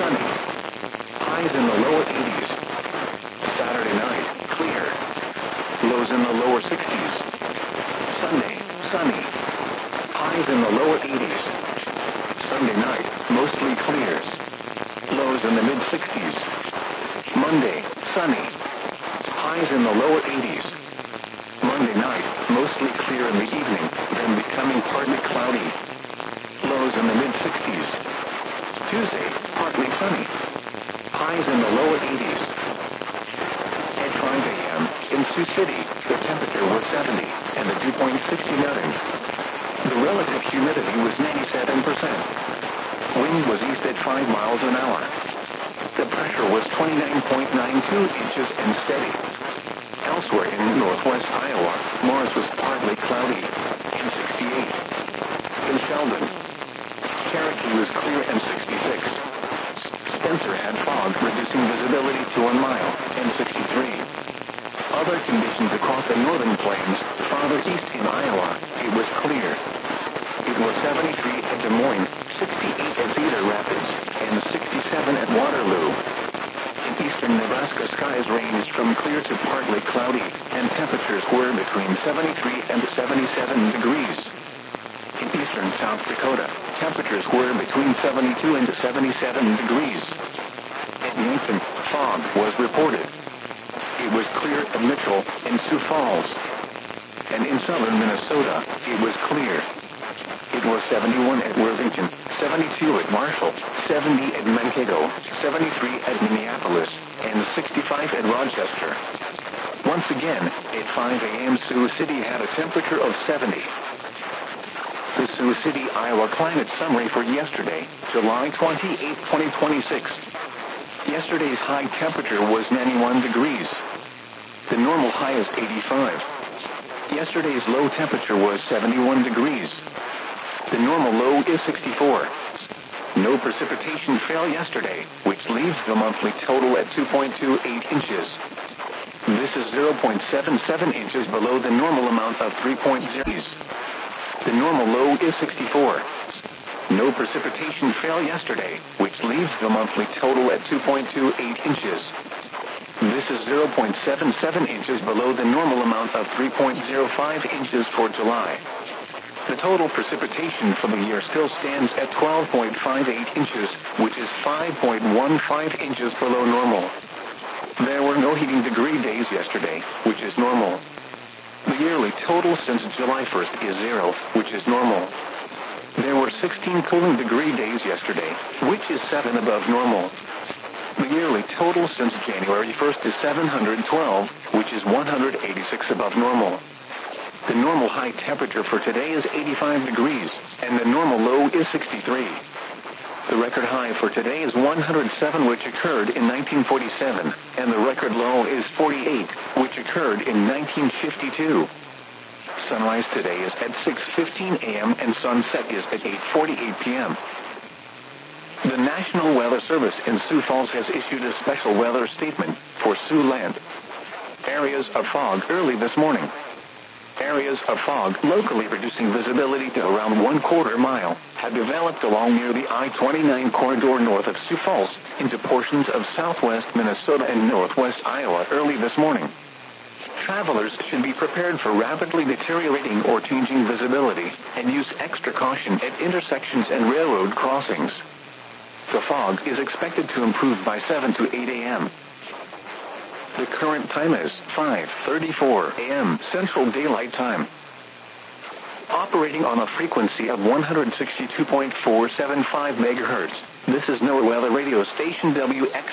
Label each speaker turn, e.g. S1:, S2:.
S1: sunny. Highs in the lower 80s. Saturday night, clear. Lows in the lower 60s. Sunday, sunny. Highs in the lower 80s. Sunday night, mostly clears. Lows in the mid-60s. Monday, sunny. Highs in the lower 80s. Monday night, mostly clear in the evening, then becoming partly cloudy. Lows in the mid-60s. Tuesday, partly sunny. Highs in the lower 80s. At 5 a.m., in Sioux City, the temperature was 70, and the dew point 69. The relative humidity was 97%. Wind was east at 5 miles an hour. The pressure was 29.92 inches and steady. Elsewhere in northwest Iowa, Morris was partly cloudy and 68. In Sheldon, Cherokee was clear and 66. Spencer had fog, reducing visibility to 1 mile and 63. Other conditions across the northern plains, farther east in Iowa, it was clear. It was 73 at Des Moines, 68 at Cedar Rapids, and 67 at Waterloo. In eastern Nebraska, skies ranged from clear to partly cloudy, and temperatures were between 73 and 77 degrees. In eastern South Dakota, temperatures were between 72 and 77 degrees. At Yankton, fog was reported. It was clear at Mitchell and Sioux Falls. And in southern Minnesota, it was clear. It was 71 at Worthington, 72 at Marshall, 70 at Mankato, 73 at Minneapolis, and 65 at Rochester. Once again, at 5 a.m. Sioux City had a temperature of 70. The Sioux City, Iowa climate summary for yesterday, July 28, 2026. Yesterday's high temperature was 91 degrees. The normal high is 85. Yesterday's low temperature was 71 degrees. The normal low is 64. No precipitation fell yesterday, which leaves the monthly total at 2.28 inches. This is 0.77 inches below the normal amount of 3.0. The normal low is 64. No precipitation fell yesterday, which leaves the monthly total at 2.28 inches. This is 0.77 inches below the normal amount of 3.05 inches for July. The total precipitation for the year still stands at 12.58 inches, which is 5.15 inches below normal. There were no heating degree days yesterday, which is normal. The yearly total since July 1st is 0, which is normal. There were 16 cooling degree days yesterday, which is 7 above normal. The yearly total since January 1st is 712, which is 186 above normal. The normal high temperature for today is 85 degrees, and the normal low is 63. The record high for today is 107, which occurred in 1947, and the record low is 48, which occurred in 1952. Sunrise today is at 6:15 a.m. and sunset is at 8:48 p.m. The National Weather Service in Sioux Falls has issued a special weather statement for Siouxland. Areas of fog early this morning. Areas of fog locally reducing visibility to around 1/4 mile have developed along near the I-29 corridor north of Sioux Falls into portions of southwest Minnesota and northwest Iowa early this morning. Travelers should be prepared for rapidly deteriorating or changing visibility and use extra caution at intersections and railroad crossings. The fog is expected to improve by 7 to 8 a.m. The current time is 5:34 a.m. Central Daylight Time. Operating on a frequency of 162.475 megahertz, this is NOAA Weather Radio Station WX.